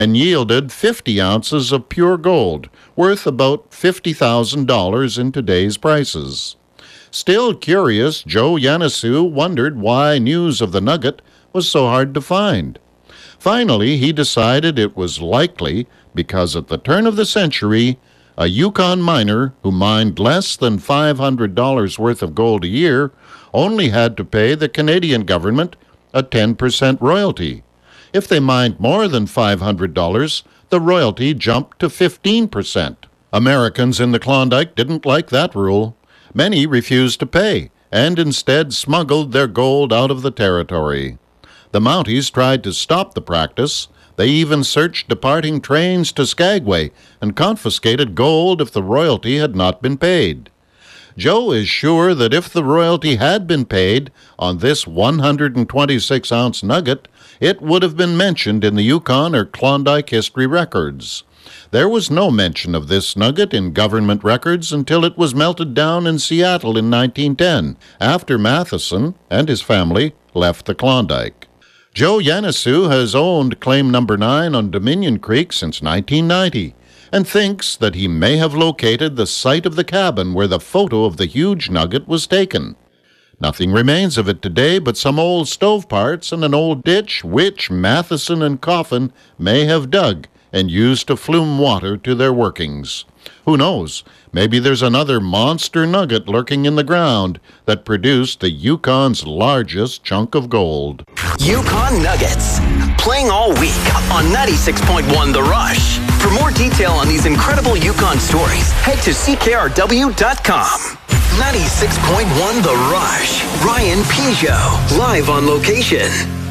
and yielded 50 ounces of pure gold, worth about $50,000 in today's prices. Still curious, Joe Yanisu wondered why news of the nugget was so hard to find. Finally, he decided it was likely because at the turn of the century, a Yukon miner who mined less than $500 worth of gold a year only had to pay the Canadian government a 10% royalty. If they mined more than $500, the royalty jumped to 15%. Americans in the Klondike didn't like that rule. Many refused to pay and instead smuggled their gold out of the territory. The Mounties tried to stop the practice. They even searched departing trains to Skagway and confiscated gold if the royalty had not been paid. Joe is sure that if the royalty had been paid on this 126-ounce nugget, it would have been mentioned in the Yukon or Klondike history records. There was no mention of this nugget in government records until it was melted down in Seattle in 1910, after Matheson and his family left the Klondike. Joe Yanisu has owned Claim Number 9 on Dominion Creek since 1990 and thinks that he may have located the site of the cabin where the photo of the huge nugget was taken. Nothing remains of it today but some old stove parts and an old ditch which Matheson and Coffin may have dug and used to flume water to their workings. Who knows? Maybe there's another monster nugget lurking in the ground that produced the Yukon's largest chunk of gold. Yukon Nuggets, playing all week on 96.1 The Rush. For more detail on these incredible Yukon stories, head to ckrw.com. 96.1 The Rush. Ryan Peugeot, live on location.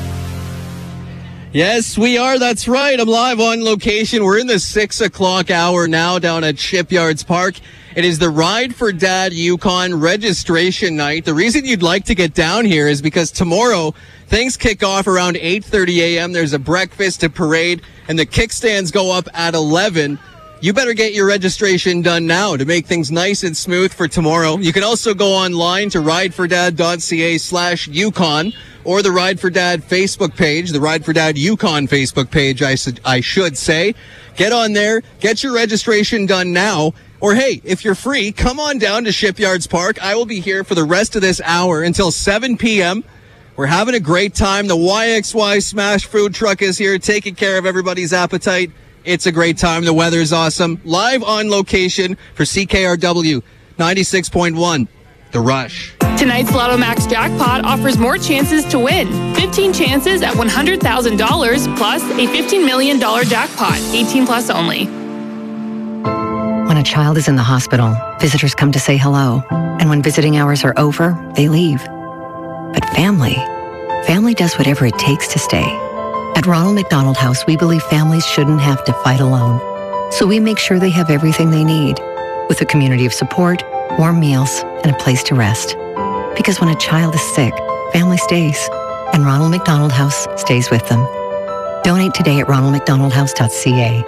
Yes, we are. That's right. I'm live on location. We're in the 6 o'clock hour now down at Shipyards Park. It is the Ride for Dad Yukon registration night. The reason you'd like to get down here is because tomorrow things kick off around 8:30 a.m. There's a breakfast, a parade, and the kickstands go up at 11. You better get your registration done now to make things nice and smooth for tomorrow. You can also go online to ridefordad.ca/Yukon or the Ride for Dad Facebook page, the Ride for Dad Yukon Facebook page, I should say. Get on there, get your registration done now. Or hey, if you're free, come on down to Shipyards Park. I will be here for the rest of this hour until 7 p.m. We're having a great time. The YXY Smash food truck is here, taking care of everybody's appetite. It's a great time. The weather's awesome. Live on location for CKRW 96.1, The Rush. Tonight's Lotto Max Jackpot offers more chances to win. 15 chances at $100,000 plus a $15 million jackpot. 18 plus only. When a child is in the hospital, visitors come to say hello. And when visiting hours are over, they leave. But family does whatever it takes to stay. At Ronald McDonald House, we believe families shouldn't have to fight alone. So we make sure they have everything they need, with a community of support, warm meals, and a place to rest. Because when a child is sick, family stays, and Ronald McDonald House stays with them. Donate today at ronaldmcdonaldhouse.ca.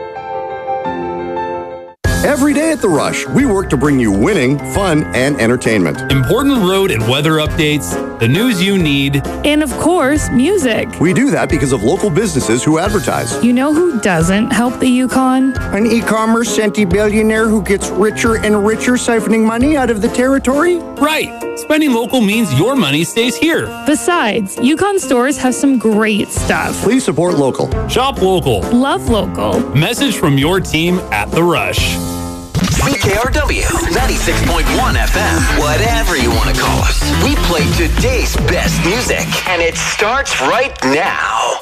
Every day at The Rush, we work to bring you winning, fun, and entertainment. Important road and weather updates, the news you need, And of course, music. We do that because of local businesses who advertise. You know who doesn't help the Yukon? An e-commerce centibillionaire who gets richer and richer siphoning money out of the territory? Right. Spending local means your money stays here. Besides, Yukon stores have some great stuff. Please support local. Shop local. Love local. Message from your team at The Rush. CKRW 96.1 FM. Whatever you want to call us. We play today's best music, and it starts right now.